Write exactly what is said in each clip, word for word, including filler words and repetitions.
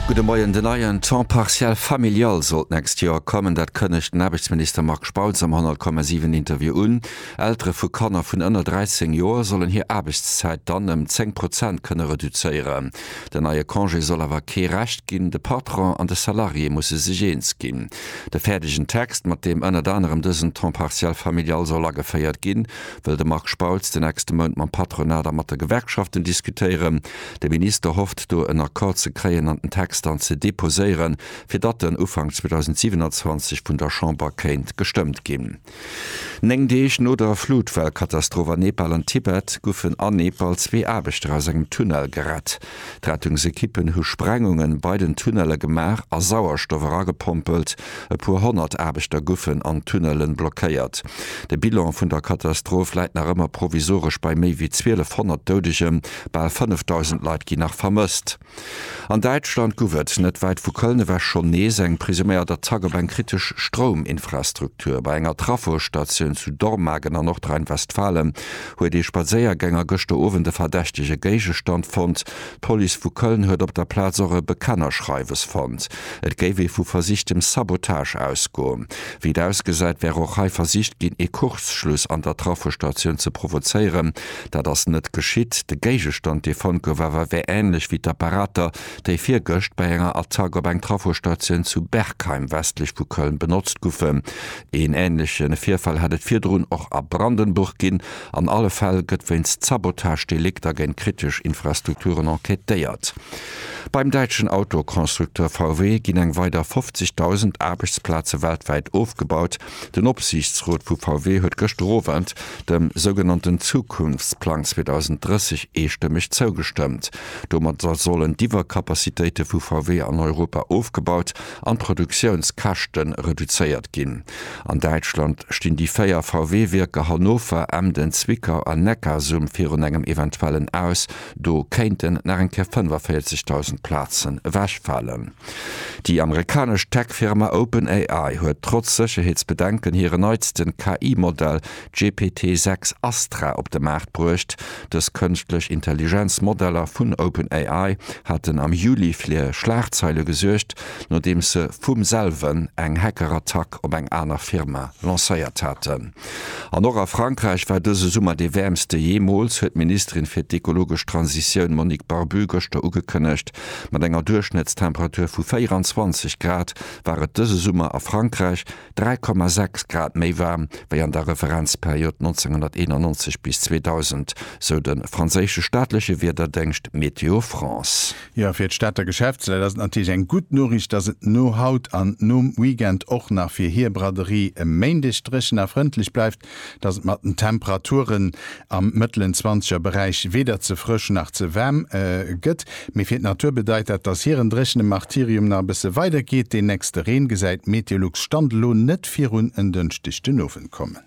Gute Morgen, den neuen Temps partiell familial sollt nächst Jahr kommen, dat könnecht den Arbeitsminister Mark Spauz am hundert Komma sieben Interview un. Ältere vu Kanner vun ënner dreizehn Joer sollen hier Arbeitszeit dann um zehn Prozent könne reduzieren. Der neue Congé soll aber ke recht gin, de Patron an de Salarie muss sich eens gin. Der fertigen Text, mat dem ënner anderem dëssen Temps partiell familial soll gefeiert gin, will de Mark Spauz den nächste Monat man Patronader mat der Gewerkschaften diskutieren. Der Minister hofft do en Akkord ze kreien an den Text dann ze deposéieren, fir dat den Ufang zwanzig siebenundzwanzig vun der Chamber Keint gestimmt gin. Neng deich no der Flutwellkatastrophe Nepal an Tibet goufen an Nepal zwee Arbeiter aus engem Tunnel gerett. Rettungsekippen hu Sprengungen bei den Tunnelle gemach a Sauerstoff agepumpelt, e puer hundert Arbeiter goufen an Tunnelen blockéiert. De Bilan vun der Katastrophe leit nach ëmmer provisorisch bei méi wie zwölfhundert Dodegem, bei fünftausend Leiit gi nach vermëst. An Deutschland gouwet net weit vu Kölne wär schon nees eng prisumär der Tagebank kritisch Strominfrastruktur bei enger Trafostation zu Dormagen an Nordrhein-Westfalen, huet die Spazéiergänger gochte owen de verdächtige Geigestand fand. Poli vu Köln huet op der Plazore Bekannerschreiwes fand. Et géi vu versichtem Sabotage ausgo. Wie ausgesäit wär auch hei Versicht gin e Kursschluss an der Trafostation zu provozeieren, da das net geschitt. De Geigestand de von gower wär ähnlich wie d'Apparater, déi fir Göcht bei enger Attag op eng Trafostation zu Bergheim westlich vu Köln benutzt goufe. En ähnlichen Vierfall hatt firdrun och a Brandenburg ginn, an alle Fäll gëtt wenns Sabotagedelikter gen kritisch Infrastrukturen enquetéiert. Beim deutschen Autokonstrukteur V W ginn eng weiter fünfzigtausend Arbeitsplätze weltweit aufgebaut. Den Opsichtsrat vu V W huet gestrowend dem sogenannten Zukunftsplan zwanzig dreißig einstimmig zugestimmt. Dommer sollen Diverkapazitéite vu V W an Europa aufgebaut, an Produktionskachten reduziert ginn. An Deutschland stehen die Féier V W-Werke Hannover, Emden, Zwickau an Neckarsum virun engem eventuellen aus, do keinten nach enke fünfundvierzigtausend Plätzen wächfallen. Die amerikanische Tech-Firma OpenAI huet trotz Sicherheitsbedenken hire neuesten K I-Modell G P T sechs Astra op de Markt bruecht. Das künstlich Intelligenzmodeller vun OpenAI hatten am Juli fleer Schlagzeile gesuercht, nodem se vum selven eng Hackerattack op eng aner Firma lancéiert hatten. An noch a Frankreich war dëse Summer de wärmste jemals, huet Ministerin fir d'ekologisch Transition Monique Barbu gochte ugekënnecht. Mat enger Durchschnittstemperatur vu vierundzwanzig Grad waret dëse Summer a Frankreich drei Komma sechs Grad méi warm, wéi an der Referenzperiode neunzehnhunderteinundneunzig bis zweitausend, so den franzésche staatliche Werder denkcht Meteo France. Ja, fir d'Städter Geschäftsleider das natürlich eng gut Norricht, dass et no haut an nom Weekend och nach fir hier Braderie em Maindestrichen erfreundlich bleibt, dass mat den Temperaturen am mittlen zwanziger Bereich weder zu frisch nach zu wärm äh, gëtt. Mir fir Natur bedeutet, dass hier ein drechen Martyrium na bisse weitergeht, den nächste Rehen gesäit Meteorlux Standlohn net virun en dünstichten Ofen kommen.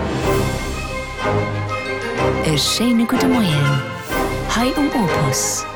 E schöne gute Morgen. Hi um Opus.